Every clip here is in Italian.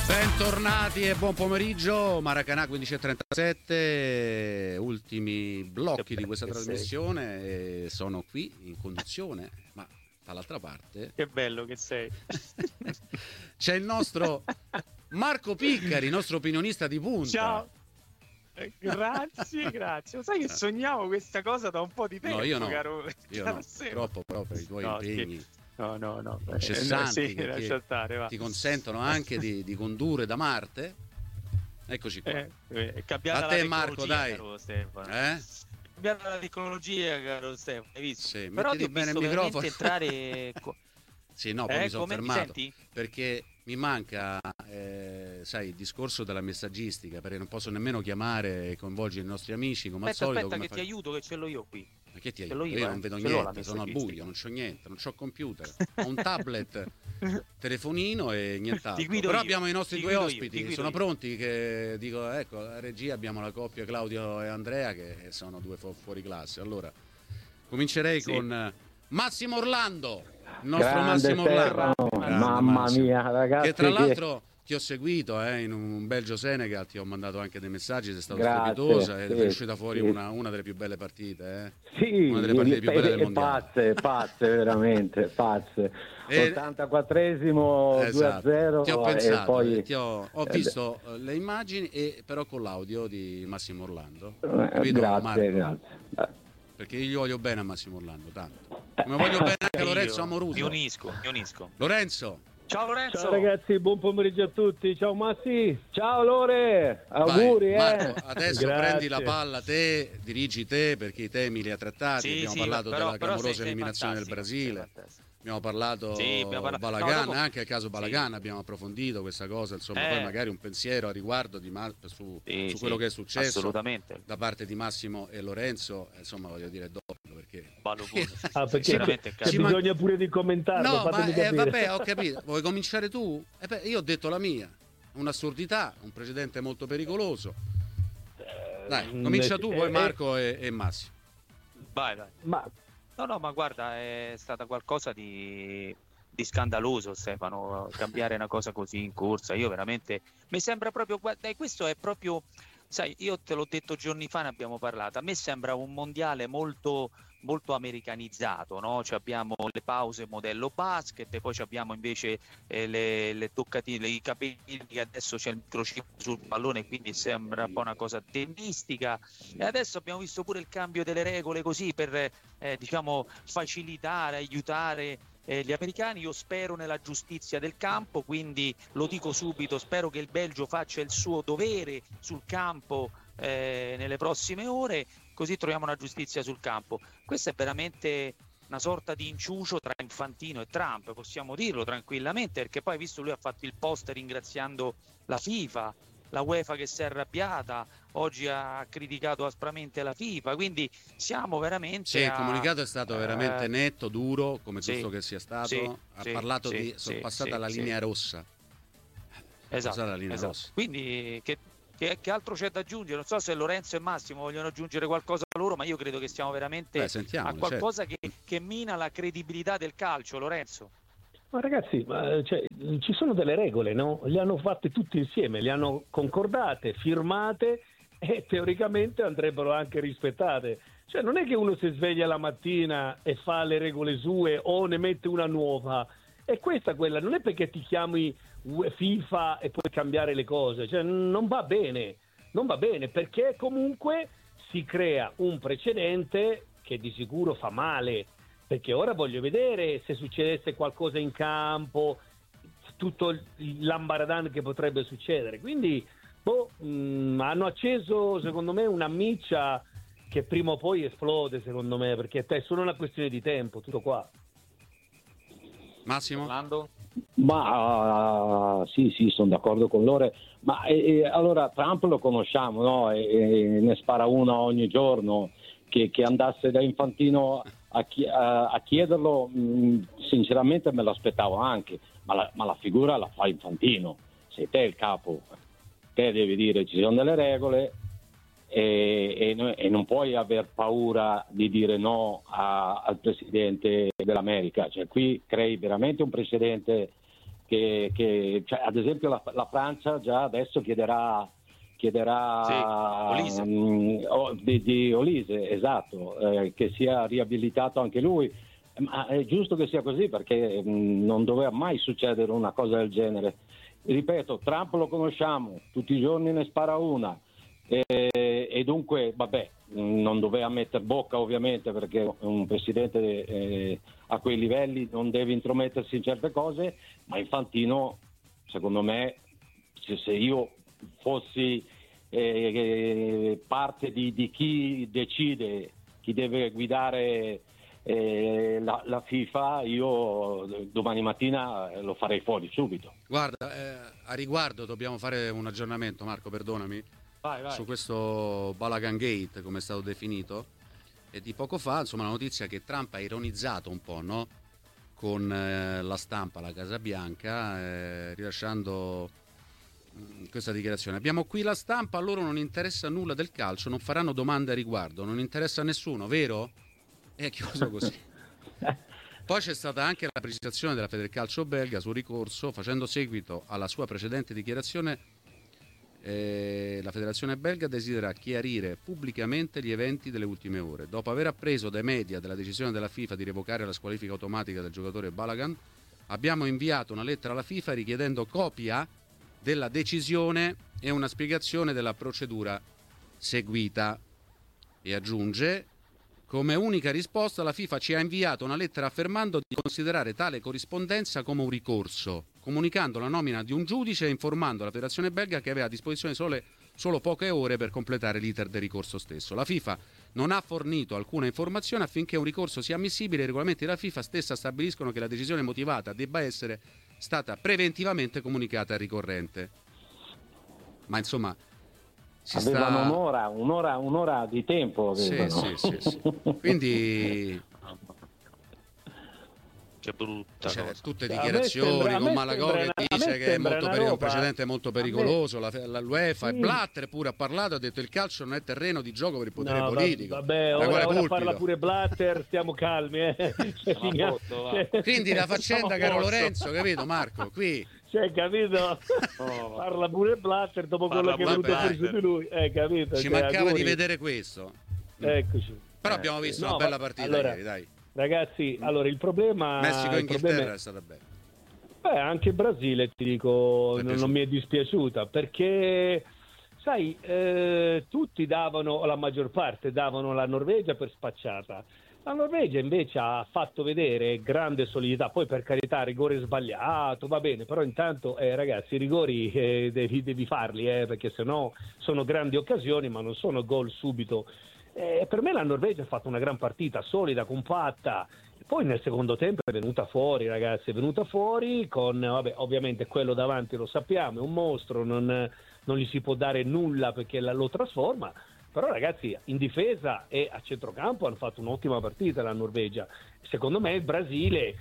Bentornati e buon pomeriggio, Maracanã 15:37, ultimi blocchi di questa trasmissione e sono qui in conduzione, ma dall'altra parte... Che bello che sei! C'è il nostro Marco Piccari, nostro opinionista di punta. Ciao! Grazie. Lo sai che sognavo questa cosa da un po' di tempo, No, io no, caro troppo proprio i tuoi impegni. No. Incessanti Sì, che ti consentono anche di condurre da Marte. Eccoci qua. A te Marco, dai. Cambiata la tecnologia, caro Stefano, hai visto? Sì, però ti ho bene visto il microfono. Entrare... Sì, no, poi mi sono fermato. Mi senti? Perché mi manca, sai, il discorso della messaggistica, perché non posso nemmeno chiamare e coinvolgere i nostri amici come al solito. Aspetta, ti aiuto, che ce l'ho io qui. Ma che ti aiuto? Io non vedo niente, sono al buio, non c'ho niente, non c'ho computer, ho un tablet, telefonino e nient'altro. Però abbiamo i nostri due ospiti, sono pronti, che dico, ecco, la regia abbiamo la coppia Claudio e Andrea che sono due fuori classe. Allora, comincerei con Massimo Orlando, il nostro grande Massimo Orlando. Mamma mia, ragazzi, che tra l'altro ti ho seguito in un Belgio-Senegal, ti ho mandato anche dei messaggi, sei stato strepitosa ed è uscita fuori una delle più belle partite. Sì, una delle partite più belle del mondiale. Pazze, veramente, pazze. 84esimo, esatto. 2-0. Ti ho pensato, e poi... ho visto le immagini, però con l'audio di Massimo Orlando. Grazie. Perché io voglio bene a Massimo Orlando, tanto. Come voglio bene anche a Lorenzo Amoruso. Mi unisco. Lorenzo. Ciao Lorenzo. Ciao ragazzi, buon pomeriggio a tutti. Ciao Massi. Ciao Lore. Auguri. Marco, adesso Grazie. prendi la palla te, dirigi te, perché i temi li ha trattati. Abbiamo parlato della clamorosa eliminazione del Brasile. Abbiamo parlato Balagan, anche il caso Balagan abbiamo approfondito questa cosa, insomma, poi magari un pensiero a riguardo su quello che è successo da parte di Massimo e Lorenzo, insomma, voglio dire dopo, perché bisogna pure di commentarlo. No, ma vabbè, ho capito. Vuoi cominciare tu? Io ho detto la mia, un'assurdità, un precedente molto pericoloso. Dai, comincia tu, poi Marco e Massimo. Vai. No, ma guarda, è stata qualcosa di scandaloso, Stefano, cambiare una cosa così in corsa. Io veramente, mi sembra proprio, guarda, questo è proprio, sai, io te l'ho detto giorni fa, ne abbiamo parlato, a me sembra un mondiale molto americanizzato, no? Cioè abbiamo le pause modello basket e poi abbiamo invece le toccatine, i capelli, che adesso c'è il microchip sul pallone, quindi sembra un po' una cosa tennistica, e adesso abbiamo visto pure il cambio delle regole così per diciamo facilitare, aiutare gli americani. Io spero nella giustizia del campo, quindi lo dico subito, spero che il Belgio faccia il suo dovere sul campo nelle prossime ore, così troviamo una giustizia sul campo. Questa è veramente una sorta di inciucio tra Infantino e Trump, possiamo dirlo tranquillamente, perché poi visto lui ha fatto il post ringraziando la FIFA, la UEFA che si è arrabbiata, oggi ha criticato aspramente la FIFA, quindi siamo veramente... Sì, il comunicato è stato veramente netto, duro, come giusto che sia stato, ha parlato di sorpassata la linea rossa. Esatto. Quindi che altro c'è da aggiungere? Non so se Lorenzo e Massimo vogliono aggiungere qualcosa loro, ma io credo che stiamo veramente a qualcosa che mina la credibilità del calcio, Lorenzo. Ma ragazzi, ci sono delle regole, no? Le hanno fatte tutti insieme, le hanno concordate, firmate e teoricamente andrebbero anche rispettate. Cioè non è che uno si sveglia la mattina e fa le regole sue o ne mette una nuova. E quella, non è perché ti chiami FIFA e puoi cambiare le cose, cioè non va bene, perché comunque si crea un precedente che di sicuro fa male, perché ora voglio vedere se succedesse qualcosa in campo, tutto l'ambaradan che potrebbe succedere, quindi hanno acceso secondo me una miccia che prima o poi esplode, secondo me, perché è solo una questione di tempo, tutto qua. Massimo? Orlando? Ma sì, sono d'accordo con loro, ma allora Trump lo conosciamo, no? Ne spara una ogni giorno, che andasse da Infantino a chiederlo, sinceramente me lo aspettavo anche, ma la figura la fa Infantino, sei te il capo, te devi dire ci sono delle regole e non puoi aver paura di dire no al presidente dell'America, cioè qui crei veramente un precedente cioè, ad esempio la Francia già adesso chiederà Olise. Di Olise, esatto, che sia riabilitato anche lui, ma è giusto che sia così, perché non doveva mai succedere una cosa del genere. Ripeto, Trump lo conosciamo, tutti i giorni ne spara una, e dunque vabbè, non doveva metter bocca ovviamente, perché un presidente a quei livelli non deve intromettersi in certe cose, ma Infantino, secondo me, se io fossi parte di chi decide, chi deve guidare la FIFA, io domani mattina lo farei fuori subito. Guarda, a riguardo dobbiamo fare un aggiornamento, Marco, perdonami, vai. Su questo Balagan Gate, come è stato definito, e di poco fa, insomma, la notizia che Trump ha ironizzato un po', no? Con la stampa, la Casa Bianca, rilasciando questa dichiarazione: abbiamo qui la stampa, a loro non interessa nulla del calcio, non faranno domande a riguardo, non interessa a nessuno, vero? È chiuso così. Poi c'è stata anche la precisazione della Federcalcio belga sul ricorso, facendo seguito alla sua precedente dichiarazione. La federazione belga desidera chiarire pubblicamente gli eventi delle ultime ore. Dopo aver appreso dai media della decisione della FIFA di revocare la squalifica automatica del giocatore Balagan, abbiamo inviato una lettera alla FIFA richiedendo copia della decisione e una spiegazione della procedura seguita. E aggiunge: come unica risposta la FIFA ci ha inviato una lettera affermando di considerare tale corrispondenza come un ricorso, comunicando la nomina di un giudice e informando la federazione belga che aveva a disposizione solo poche ore per completare l'iter del ricorso stesso. La FIFA non ha fornito alcuna informazione affinché un ricorso sia ammissibile. I regolamenti della FIFA stessa stabiliscono che la decisione motivata debba essere stata preventivamente comunicata al ricorrente. Ma insomma, avevano un'ora di tempo. Sì. Quindi che brutta cosa. Tutte dichiarazioni con Malagò che dice che è un precedente molto pericoloso, l'UEFA, sì. E Blatter pure ha parlato, ha detto il calcio non è terreno di gioco per il potere politico. Vabbè, ora parla pure Blatter, stiamo calmi. Quindi la faccenda, caro Lorenzo, capito Marco? Qui capito? Parla pure Blatter dopo quello che è venuto fuori su di lui, capito? Ci mancava di vedere questo. Eccoci. Però abbiamo visto una bella partita ieri, dai. Ragazzi, allora il problema... Messico-Inghilterra è stata bella. Anche il Brasile, ti dico, non mi è dispiaciuta, perché, sai, tutti davano, la maggior parte davano la Norvegia per spacciata. La Norvegia invece ha fatto vedere grande solidità, poi per carità rigore sbagliato, va bene, però intanto ragazzi i rigori devi farli, perché sennò sono grandi occasioni ma non sono gol subito. Per me la Norvegia ha fatto una gran partita, solida, compatta. Poi nel secondo tempo è venuta fuori, ragazzi, con, ovviamente quello davanti lo sappiamo, è un mostro, non gli si può dare nulla perché lo trasforma, però ragazzi in difesa e a centrocampo hanno fatto un'ottima partita la Norvegia. Secondo me il Brasile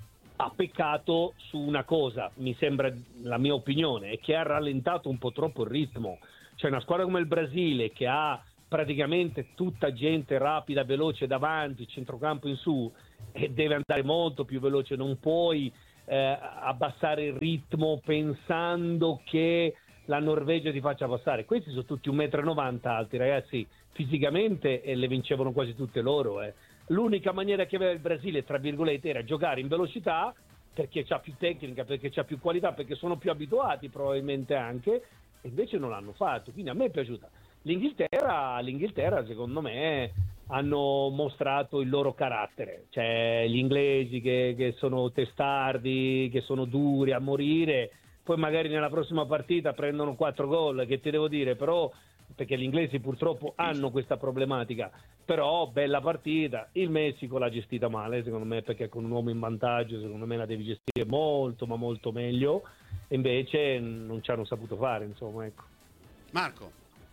ha peccato su una cosa, mi sembra, la mia opinione, è che ha rallentato un po' troppo il ritmo. Cioè una squadra come il Brasile che ha praticamente tutta gente rapida, veloce davanti, centrocampo in su, e deve andare molto più veloce, non puoi abbassare il ritmo pensando che la Norvegia ti faccia passare. Questi sono tutti 1,90 m alti, ragazzi, fisicamente, e le vincevano quasi tutte loro. L'unica maniera che aveva il Brasile, tra virgolette, era giocare in velocità, perché c'ha più tecnica, perché c'ha più qualità, perché sono più abituati probabilmente anche, e invece non l'hanno fatto, quindi a me è piaciuta. L'Inghilterra secondo me hanno mostrato il loro carattere, cioè gli inglesi che sono testardi, che sono duri a morire, poi magari nella prossima partita prendono 4 gol, che ti devo dire, però, perché gli inglesi purtroppo hanno questa problematica, però bella partita. Il Messico l'ha gestita male secondo me, perché con un uomo in vantaggio secondo me la devi gestire molto ma molto meglio, e invece non ci hanno saputo fare, insomma, ecco. Marco.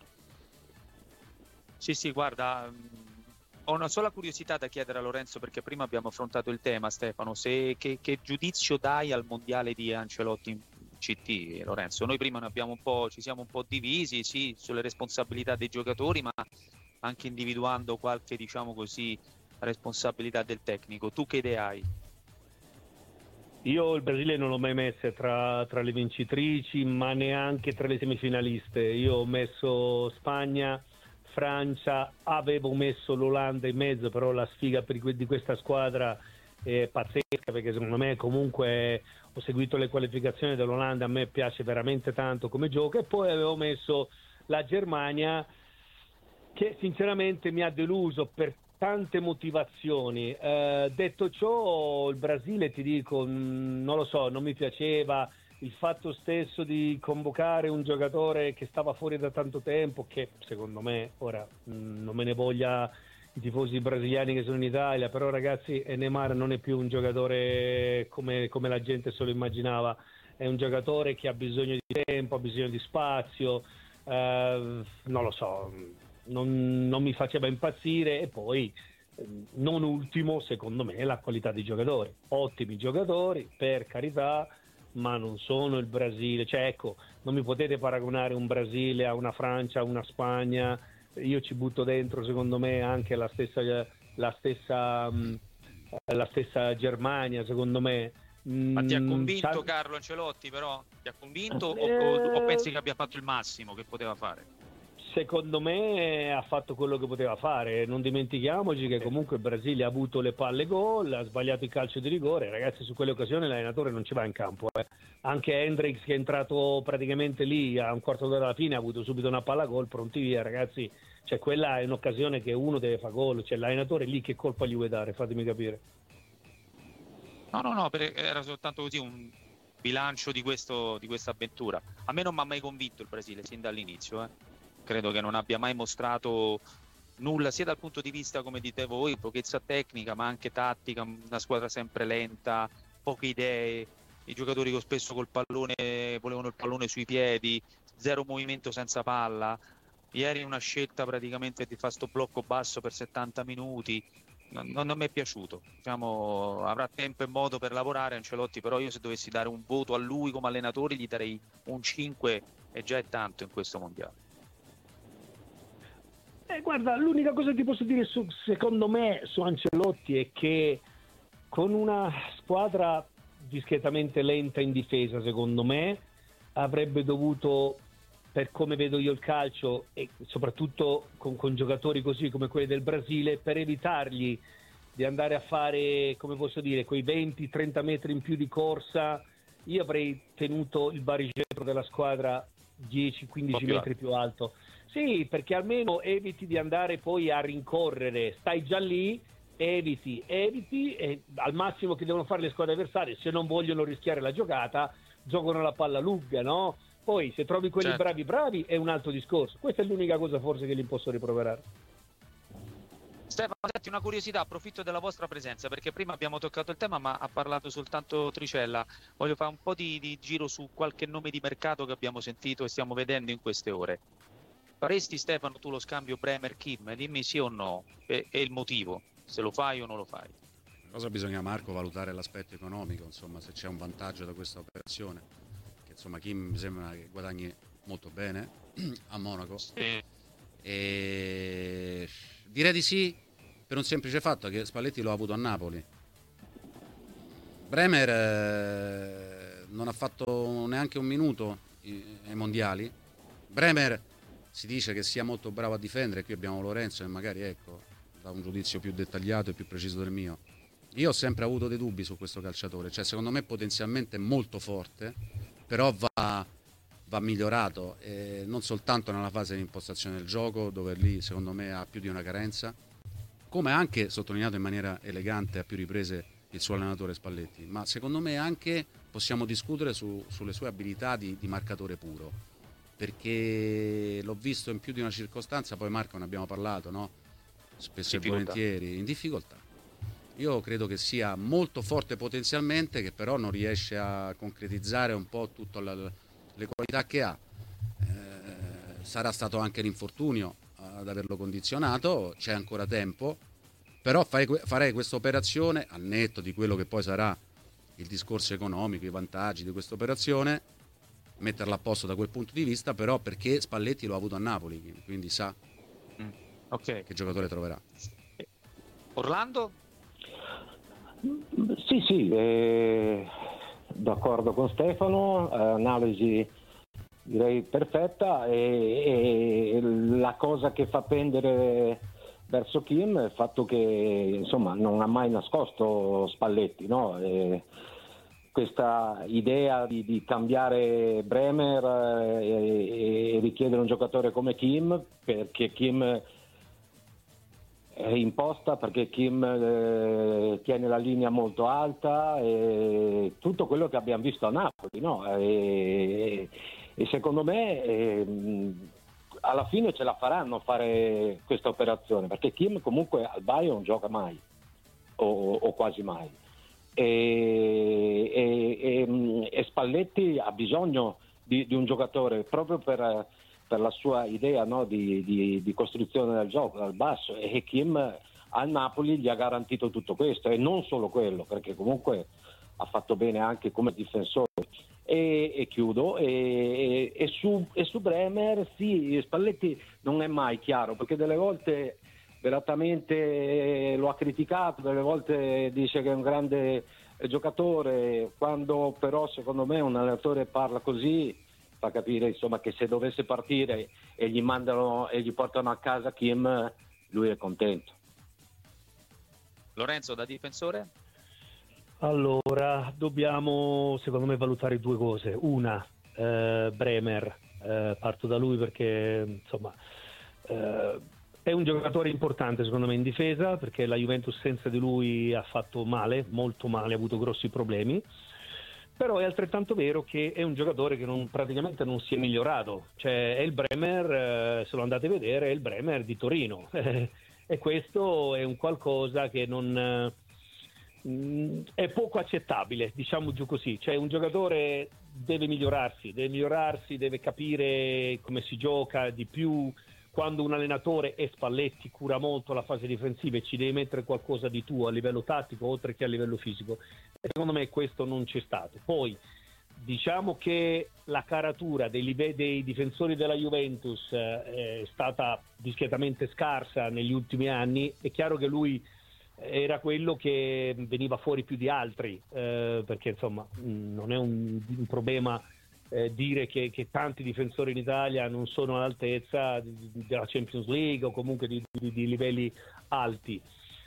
Sì, guarda, ho una sola curiosità da chiedere a Lorenzo, perché prima abbiamo affrontato il tema, Stefano, che giudizio dai al mondiale di Ancelotti in CT, Lorenzo? Noi prima ci siamo un po' divisi, sì, sulle responsabilità dei giocatori, ma anche individuando qualche, diciamo così, responsabilità del tecnico. Tu che idea hai? Io il Brasile non l'ho mai messo tra le vincitrici, ma neanche tra le semifinaliste. Io ho messo Spagna, Francia, avevo messo l'Olanda in mezzo, però la sfiga di questa squadra è pazzesca, perché secondo me comunque ho seguito le qualificazioni dell'Olanda, a me piace veramente tanto come gioca, e poi avevo messo la Germania, che sinceramente mi ha deluso per tante motivazioni. Detto ciò, il Brasile, ti dico, non lo so, non mi piaceva il fatto stesso di convocare un giocatore che stava fuori da tanto tempo, che secondo me, ora non me ne voglia i tifosi brasiliani che sono in Italia, però ragazzi, Neymar non è più un giocatore come la gente se lo immaginava, è un giocatore che ha bisogno di tempo, ha bisogno di spazio, non lo so, non mi faceva impazzire. E poi non ultimo, secondo me, la qualità dei giocatori, ottimi giocatori per carità, ma non sono il Brasile, cioè ecco, non mi potete paragonare un Brasile a una Francia, a una Spagna. Io ci butto dentro, secondo me, anche la stessa Germania, secondo me. Ma ti ha convinto Carlo Ancelotti, però? Ti ha convinto o pensi che abbia fatto il massimo che poteva fare? Secondo me ha fatto quello che poteva fare. Non dimentichiamoci che comunque il Brasile ha avuto le palle gol, ha sbagliato il calcio di rigore. Ragazzi, su quelle occasioni l'allenatore non ci va in campo. Anche Hendrix, che è entrato praticamente lì a un quarto d'ora alla fine, ha avuto subito una palla gol, pronti via. Ragazzi, cioè quella è un'occasione che uno deve fare gol. Cioè l'allenatore lì che colpa gli vuoi dare? Fatemi capire. No, era soltanto così un bilancio di questa avventura. A me non mi ha mai convinto il Brasile sin dall'inizio. Credo che non abbia mai mostrato nulla, sia dal punto di vista, come dite voi, pochezza tecnica, ma anche tattica, una squadra sempre lenta, poche idee, i giocatori che spesso col pallone volevano il pallone sui piedi, zero movimento senza palla. Ieri una scelta praticamente di fare sto blocco basso per 70 minuti, non mi è piaciuto. Diciamo, avrà tempo e modo per lavorare Ancelotti, però io se dovessi dare un voto a lui come allenatore gli darei un 5, e già è tanto in questo mondiale. Guarda, l'unica cosa che ti posso dire secondo me su Ancelotti è che con una squadra discretamente lenta in difesa, secondo me, avrebbe dovuto, per come vedo io il calcio, e soprattutto con giocatori così come quelli del Brasile, per evitargli di andare a fare, come posso dire, quei 20-30 metri in più di corsa, io avrei tenuto il baricentro della squadra 10-15 metri più alto. Sì, perché almeno eviti di andare poi a rincorrere, stai già lì, eviti, e al massimo che devono fare le squadre avversarie, se non vogliono rischiare la giocata, giocano la palla lunga, no? Poi se trovi quelli bravi è un altro discorso. Questa è l'unica cosa forse che li posso riproverare. Stefano, senti, una curiosità, approfitto della vostra presenza, perché prima abbiamo toccato il tema ma ha parlato soltanto Tricella. Voglio fare un po' di giro su qualche nome di mercato che abbiamo sentito e stiamo vedendo in queste ore. Faresti, Stefano, tu lo scambio Bremer-Kim? Dimmi sì o no, e il motivo, se lo fai o non lo fai. Cosa bisogna, Marco, valutare l'aspetto economico, insomma, se c'è un vantaggio da questa operazione, che insomma Kim mi sembra che guadagni molto bene a Monaco. Sì. E direi di sì, per un semplice fatto che Spalletti lo ha avuto a Napoli. Bremer non ha fatto neanche un minuto ai mondiali. Bremer si dice che sia molto bravo a difendere, qui abbiamo Lorenzo che magari dà un giudizio più dettagliato e più preciso del mio. Io ho sempre avuto dei dubbi su questo calciatore, cioè secondo me potenzialmente molto forte, però va migliorato, non soltanto nella fase di impostazione del gioco, dove lì secondo me ha più di una carenza, come anche sottolineato in maniera elegante a più riprese il suo allenatore Spalletti, ma secondo me anche possiamo discutere sulle sue abilità di marcatore puro, perché l'ho visto in più di una circostanza, poi Marco ne abbiamo parlato, no? Spesso e volentieri in difficoltà. Io credo che sia molto forte potenzialmente, che però non riesce a concretizzare un po' tutte le qualità che ha. Sarà stato anche l'infortunio ad averlo condizionato, c'è ancora tempo, però farei questa operazione, al netto di quello che poi sarà il discorso economico, i vantaggi di questa operazione, metterla a posto da quel punto di vista, però perché Spalletti lo ha avuto a Napoli, quindi sa che giocatore troverà. Orlando? Sì, d'accordo con Stefano, analisi direi perfetta, e la cosa che fa pendere verso Kim è il fatto che insomma non ha mai nascosto Spalletti, no? Questa idea di cambiare Bremer e richiedere un giocatore come Kim, perché Kim è imposta, perché Kim tiene la linea molto alta, e tutto quello che abbiamo visto a Napoli, no? E secondo me alla fine ce la faranno fare questa operazione, perché Kim comunque al Bayern non gioca mai o quasi mai, e Spalletti ha bisogno di un giocatore proprio per la sua idea, no, di costruzione del gioco dal basso, e Kim al Napoli gli ha garantito tutto questo, e non solo quello, perché comunque ha fatto bene anche come difensore. E chiudo, e su Bremer sì, Spalletti non è mai chiaro, perché delle volte velatamente lo ha criticato, delle volte dice che è un grande giocatore, quando però secondo me un allenatore parla così fa capire insomma che se dovesse partire e gli portano a casa Kim, lui è contento. Lorenzo, da difensore? Allora, dobbiamo secondo me valutare due cose. Una, Bremer, parto da lui perché insomma è un giocatore importante secondo me in difesa, perché la Juventus senza di lui ha fatto male, molto male, ha avuto grossi problemi. Però è altrettanto vero che è un giocatore che praticamente non si è migliorato, cioè è il Bremer, se lo andate a vedere, è il Bremer di Torino e questo è un qualcosa che non è poco accettabile, diciamo giù così. Cioè un giocatore deve migliorarsi, deve capire come si gioca di più. Quando un allenatore, e Spalletti, cura molto la fase difensiva e ci deve mettere qualcosa di tuo a livello tattico oltre che a livello fisico, e secondo me questo non c'è stato. Poi diciamo che la caratura dei difensori della Juventus è stata discretamente scarsa negli ultimi anni. È chiaro che lui era quello che veniva fuori più di altri, perché insomma non è un problema dire che tanti difensori in Italia non sono all'altezza della Champions League o comunque di livelli alti.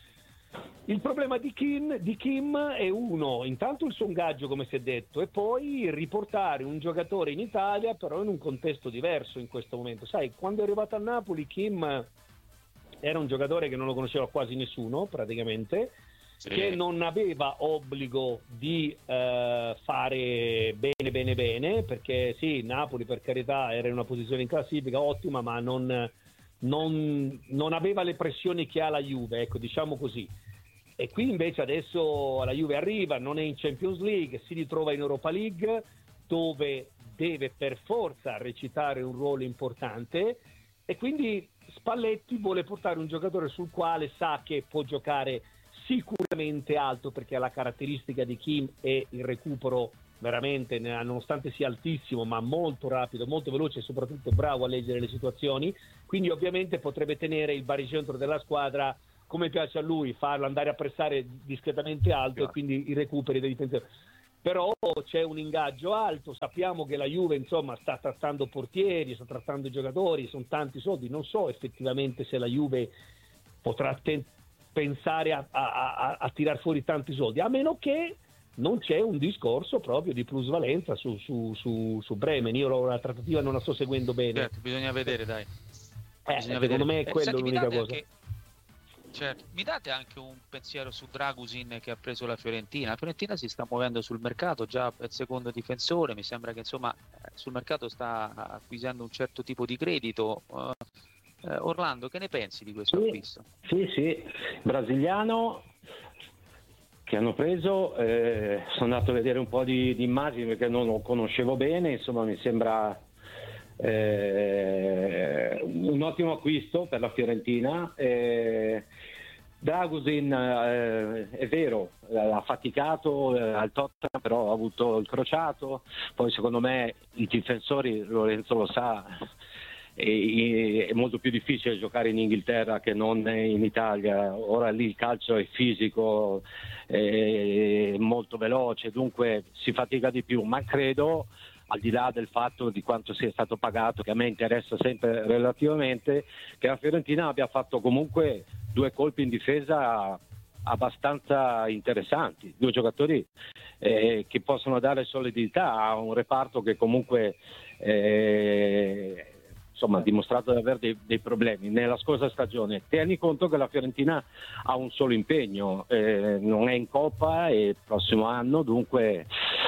Il problema di Kim è intanto il sondaggio come si è detto, e poi riportare un giocatore in Italia però in un contesto diverso in questo momento. Sai, quando è arrivato a Napoli Kim era un giocatore che non lo conosceva quasi nessuno praticamente, sì, che non aveva obbligo di fare bene, perché sì, Napoli per carità era in una posizione in classifica ottima, ma non aveva le pressioni che ha la Juve, ecco, diciamo così. E qui invece adesso la Juve arriva, non è in Champions League, si ritrova in Europa League, dove deve per forza recitare un ruolo importante, e quindi Spalletti vuole portare un giocatore sul quale sa che può giocare sicuramente alto, perché ha la caratteristica di Kim e il recupero veramente, nonostante sia altissimo, ma molto rapido, molto veloce e soprattutto bravo a leggere le situazioni. Quindi ovviamente potrebbe tenere il baricentro della squadra come piace a lui, farlo andare a pressare discretamente alto, e quindi i recuperi dei difensori. Però c'è un ingaggio alto, sappiamo che la Juve insomma sta trattando portieri, sta trattando giocatori, sono tanti soldi. Non so effettivamente se la Juve potrà pensare a tirar fuori tanti soldi, a meno che non c'è un discorso proprio di plusvalenza su Bremen. Io la trattativa non la sto seguendo bene. Certo, bisogna vedere, dai. Secondo me è quello l'unica cosa. Certo, mi date anche un pensiero su Dragusin che ha preso la Fiorentina? La Fiorentina si sta muovendo sul mercato, già per secondo difensore, mi sembra che insomma sul mercato sta acquisendo un certo tipo di credito. Orlando, che ne pensi di questo acquisto? Sì, brasiliano che hanno preso, sono andato a vedere un po' di immagini perché non lo conoscevo bene, insomma mi sembra un ottimo acquisto per la Fiorentina. Dragusin è vero, ha faticato al Tottenham, però ha avuto il crociato, poi secondo me i difensori, Lorenzo lo sa, è molto più difficile giocare in Inghilterra che non in Italia. Ora lì il calcio è fisico, è molto veloce, dunque si fatica di più, ma credo, al di là del fatto di quanto sia stato pagato, che a me interessa sempre relativamente, che la Fiorentina abbia fatto comunque 2 colpi in difesa abbastanza interessanti, 2 giocatori che possono dare solidità a un reparto che comunque insomma ha dimostrato di avere dei problemi nella scorsa stagione. Tieni conto che la Fiorentina ha un solo impegno, non è in Coppa e il prossimo anno, dunque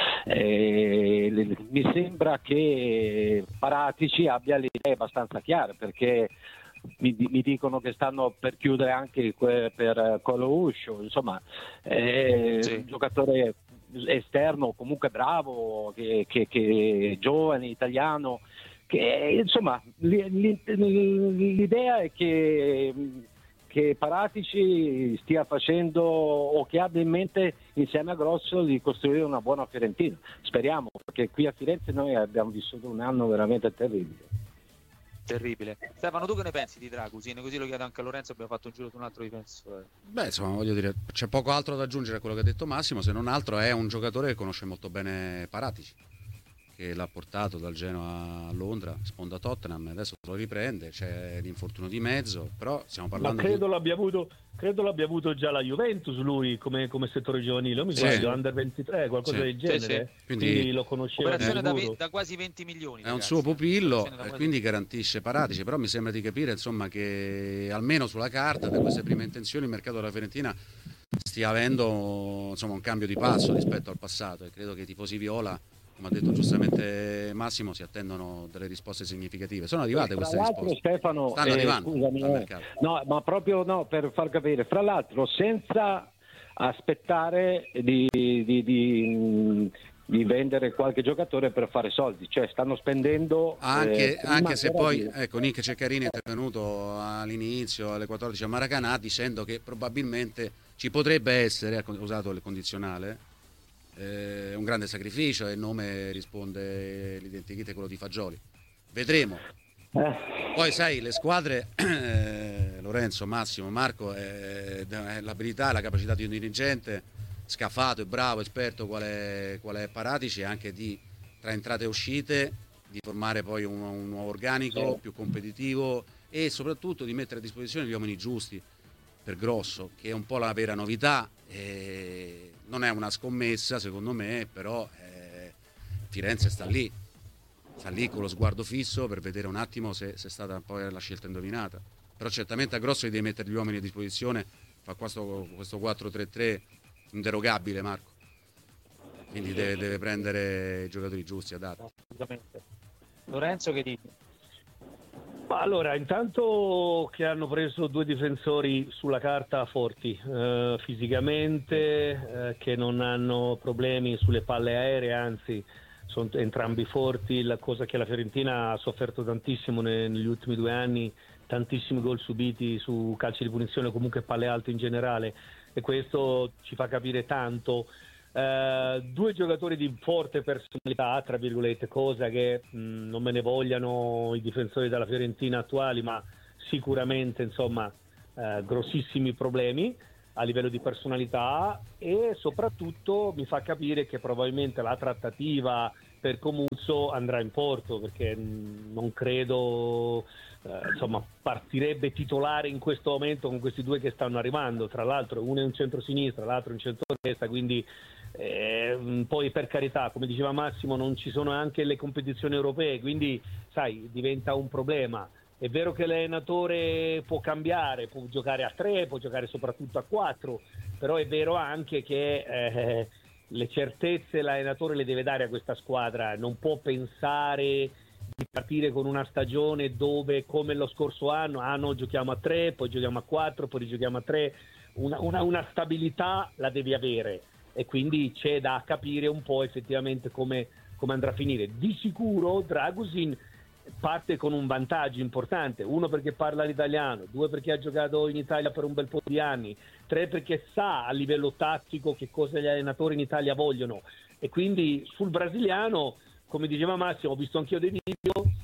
mi sembra che Paratici abbia le idee abbastanza chiare, perché mi dicono che stanno per chiudere anche per Colouscio, insomma un giocatore esterno comunque bravo, che è giovane, italiano, che insomma l'idea è che Paratici stia facendo, o che abbia in mente insieme a Grosso, di costruire una buona Fiorentina. Speriamo, perché qui a Firenze noi abbiamo vissuto un anno veramente terribile. Stefano, tu che ne pensi di Dragusin? Così lo chiedo anche a Lorenzo, abbiamo fatto un giro su un altro difensore. Beh, insomma, voglio dire, c'è poco altro da aggiungere a quello che ha detto Massimo, se non altro è un giocatore che conosce molto bene Paratici, che l'ha portato dal Genoa a Londra, sponda Tottenham, adesso lo riprende, c'è l'infortunio di mezzo, però stiamo parlando. Ma credo l'abbia avuto già la Juventus lui come settore giovanile, mi sbaglio, under 23, qualcosa del genere. Sì. Quindi lo conosceva. Operazione da quasi 20 milioni. È ragazzi, un suo pupillo e quindi garantisce Paratici, però mi sembra di capire insomma che almeno sulla carta, da queste prime intenzioni, il mercato della Fiorentina stia avendo insomma un cambio di passo rispetto al passato, e credo che i tifosi viola, come ha detto giustamente Massimo, si attendono delle risposte significative. Sono arrivate queste risposte. Stefano, stanno arrivando, scusami, no, ma proprio no, per far capire, fra l'altro senza aspettare di vendere qualche giocatore per fare soldi, cioè stanno spendendo anche se poi ecco, Nick Ceccarini è intervenuto all'inizio alle 14 a Maracanã dicendo che probabilmente ci potrebbe essere, ha usato il condizionale, un grande sacrificio, e il nome risponde, l'identikit è quello di Fagioli, vedremo. Poi sai, le squadre Lorenzo, Massimo, Marco, l'abilità e la capacità di un dirigente scafato e bravo, esperto qual è Paratici, anche di, tra entrate e uscite, di formare poi un nuovo organico più competitivo, e soprattutto di mettere a disposizione gli uomini giusti per Grosso, che è un po' la vera novità. Non è una scommessa secondo me, però Firenze sta lì con lo sguardo fisso per vedere un attimo se è stata poi la scelta indovinata. Però certamente a Grosso gli devi mettere gli uomini a disposizione, fa questo 4-3-3 inderogabile, Marco, quindi deve prendere i giocatori giusti, adatti. Lorenzo, che dici? Allora, intanto che hanno preso 2 difensori sulla carta forti, fisicamente, che non hanno problemi sulle palle aeree, anzi sono entrambi forti. La cosa che la Fiorentina ha sofferto tantissimo negli ultimi 2 anni, tantissimi gol subiti su calci di punizione, comunque palle alte in generale, e questo ci fa capire tanto. 2 giocatori di forte personalità, tra virgolette, cosa che non me ne vogliano i difensori della Fiorentina attuali, ma sicuramente insomma grossissimi problemi a livello di personalità, e soprattutto mi fa capire che probabilmente la trattativa per Comuzzo andrà in porto, perché non credo insomma partirebbe titolare in questo momento con questi 2 che stanno arrivando, tra l'altro uno è un centro-sinistra, l'altro è un centro-destra, quindi poi per carità, come diceva Massimo, non ci sono anche le competizioni europee, quindi sai, diventa un problema. È vero che l'allenatore può cambiare, può giocare a 3, può giocare soprattutto a 4, però è vero anche che le certezze l'allenatore le deve dare a questa squadra, non può pensare di partire con una stagione dove, come lo scorso anno, giochiamo a 3, poi giochiamo a 4, poi rigiochiamo a 3, una stabilità la devi avere, e quindi c'è da capire un po' effettivamente come andrà a finire. Di sicuro Dragusin parte con un vantaggio importante: 1 perché parla l'italiano, 2 perché ha giocato in Italia per un bel po' di anni, 3 perché sa a livello tattico che cosa gli allenatori in Italia vogliono, e quindi sul brasiliano, come diceva Massimo, ho visto anch'io dei video,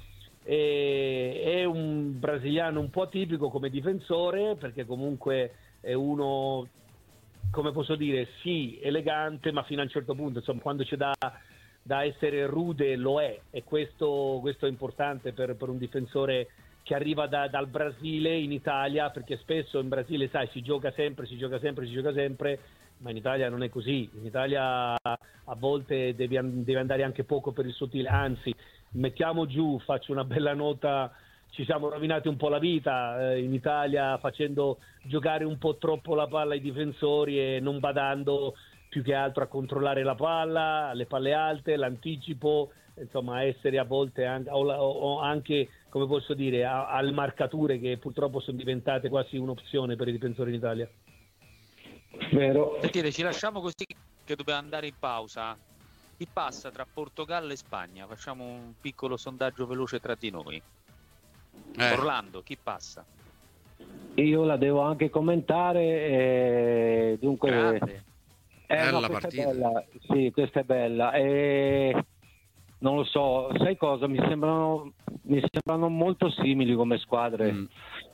È un brasiliano un po' atipico come difensore, perché comunque è uno, come posso dire, sì, elegante, ma fino a un certo punto, insomma, quando c'è da essere rude lo è, e questo è importante per un difensore che arriva dal Brasile in Italia, perché spesso in Brasile, sai, si gioca sempre, ma in Italia non è così. In Italia a volte devi andare anche poco per il sottile, anzi, mettiamo giù, faccio una bella nota, ci siamo rovinati un po' la vita in Italia facendo giocare un po' troppo la palla ai difensori e non badando più che altro a controllare la palla, le palle alte, l'anticipo, insomma essere a volte anche come posso dire, al marcature, che purtroppo sono diventate quasi un'opzione per i difensori in Italia. Vero. Sentite, ci lasciamo così che dobbiamo andare in pausa. Chi passa tra Portogallo e Spagna? Facciamo un piccolo sondaggio veloce tra di noi. Orlando, chi passa? Io la devo anche commentare, dunque Grande. Bella questa partita. è bella. Sì, questa è bella. Non lo so, sai cosa? Mi sembrano molto simili come squadre.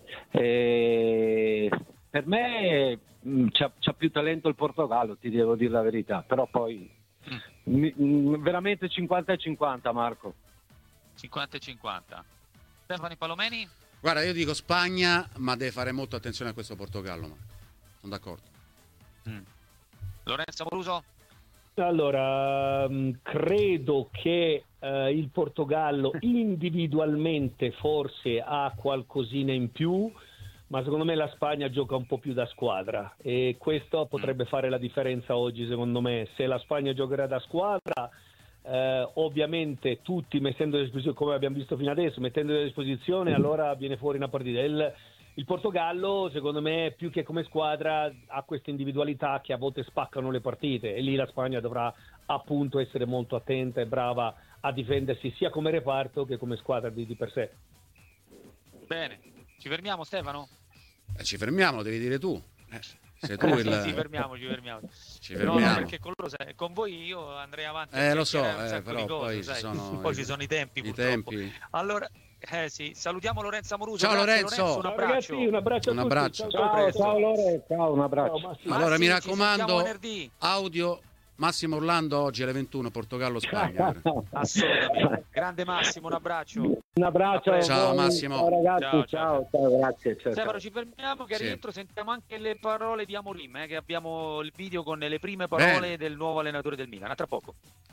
Per me c'ha più talento il Portogallo, ti devo dire la verità, però poi veramente 50-50, Marco. 50-50. Stefano Palomeni? Guarda, io dico Spagna, ma deve fare molta attenzione a questo Portogallo, Marco. Sono d'accordo. Lorenzo Amoruso? Allora, credo che il Portogallo individualmente forse ha qualcosina in più, ma secondo me la Spagna gioca un po' più da squadra, e questo potrebbe fare la differenza oggi, secondo me. Se la Spagna giocherà da squadra, ovviamente tutti mettendo a disposizione, come abbiamo visto fino adesso, mettendo a disposizione, allora viene fuori una partita. Il Portogallo, secondo me, più che come squadra, ha queste individualità che a volte spaccano le partite, e lì la Spagna dovrà appunto essere molto attenta e brava a difendersi sia come reparto che come squadra di per sé. Bene, ci fermiamo, Stefano? Ci fermiamo, lo devi dire tu. Sei tu il... Sì, fermiamoci. Ci fermiamo. No, perché con loro, con voi io andrei avanti. Lo so, cose, però poi ci sono... Poi ci sono i tempi, purtroppo. Allora... sì, salutiamo Lorenzo Amoruso. Ciao Lorenzo. Un abbraccio. Ragazzi, un abbraccio a tutti. Ciao Lorenzo, ciao, un abbraccio. Allora mi raccomando, audio Massimo Orlando oggi alle 21, Portogallo-Spagna. Assolutamente. Grande Massimo, un abbraccio. Un abbraccio. Ciao Massimo. Ciao ragazzi, ciao, grazie. Stefano, ci fermiamo che rientro sentiamo anche le parole di Amorim, che abbiamo il video con le prime parole del nuovo allenatore del Milan. A tra poco.